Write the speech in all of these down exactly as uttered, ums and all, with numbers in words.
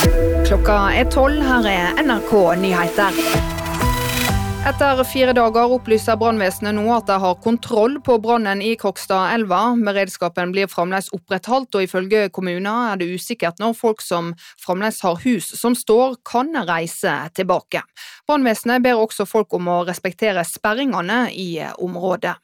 Klokka er tolv, her er N R K-nyheter. Etter fire dager opplyser brannvesenet nå at de har kontroll på brannen i Krokstadelva. Beredskapen blir fremdeles opprettholdt, og ifølge kommunen er det usikkert når folk som fremdeles har hus som står, kan reise tilbake. Brannvesenet ber også folk om å respektere sperringene i området.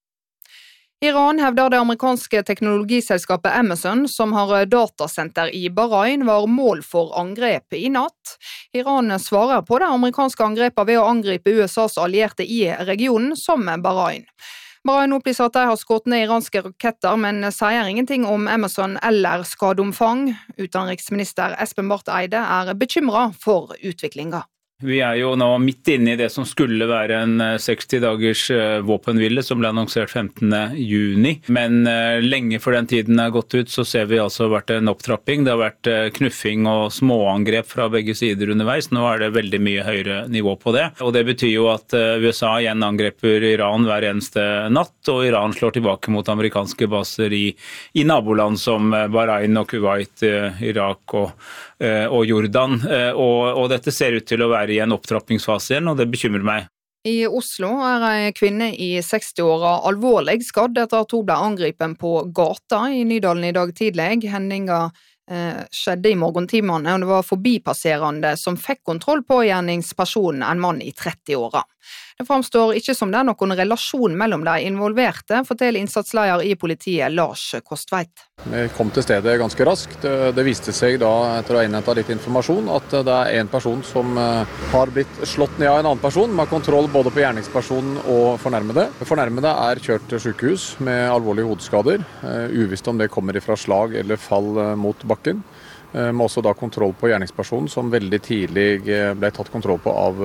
Iran hevder det amerikanske teknologiselskapet Amazon, som har datasenter i Bahrain, var mål for angrep i natt. Iran svarer på det amerikanske angrepet ved å angripe U S A's allierte i regionen, som Bahrain. Bahrain opplyser at de har skutt ned iranske raketter, men sier ingenting om Amazon eller skadeomfang. Utenriksminister Espen Barth Eide er bekymret for utviklingen. Vi er jo nå midt inne i det som skulle være en seksti dagers våpenhvile som ble annonsert femtende juni. Men lenge før den tiden er gått ut, så ser vi altså vært en opptrapping. Det har vært knuffing og småangrep fra begge sider underveis. Nå er det veldig mye høyere nivå på det. Og det betyr jo at U S A igjen angreper Iran hver eneste natt, og Iran slår tilbake mot amerikanske baser i, i naboland som Bahrain og Kuwait, Irak og, og Jordan. Og, og dette ser ut til å være i en opptrappingsfase igjen, og det bekymrer meg. I Oslo er en kvinne i seksti-åra alvorlig skadd etter at hun ble angripen på gata i Nydalen i dag tidlig. Hendinga eh, skjedde i morgentimene, og det var forbipasserende som fikk kontroll på gjerningspersonen, en mann i tretti-åra. Det framstår ikke som det er noen relasjon mellom de involverte, forteller innsatsleder i politiet Lars Kostveit. Vi kom til stedet ganske raskt. Det viste seg da, etter å ha innhentet litt informasjon, at det er en person som har blitt slått ned av en annen person, med kontroll både på gjerningspersonen og fornærmede. Fornærmede er kjørt til sykehus med alvorlige hodeskader, uvisst om det kommer fra slag eller fall mot bakken. Med også da kontroll på gjerningspersonen, som veldig tidlig ble tatt kontroll på av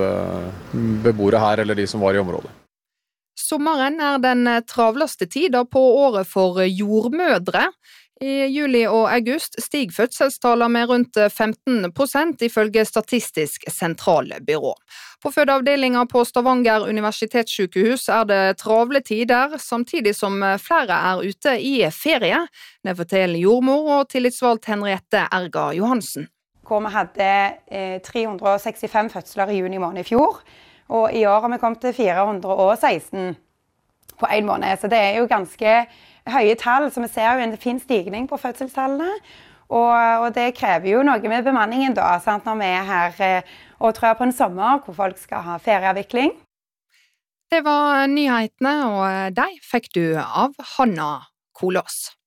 beboere her, eller de som var i området. Sommeren er den travleste tida på året for jordmødre. I juli og august stiger fødselstallene med rundt femten prosent ifølge Statistisk sentralbyrå. På fødeavdelingen på Stavanger universitetssykehus er det travle tider, samtidig som flere er ute i ferie. Det forteller jordmor og tillitsvalgt Henriette Erga Johansen. Hvor vi hadde tre hundre og sekstifem fødsler i juni måned i fjor, og i år har vi kommet til fire hundre og seksten på en måned. Så det er jo ganske høye tall, så vi ser jo en fin stigning på fødselstallene. Og, og det krever jo noe med bemanningen da, sant, når vi er her og tror på en sommer hvor folk skal ha ferieavvikling. Det var nyhetene, og de fikk du av Hanna Kolås.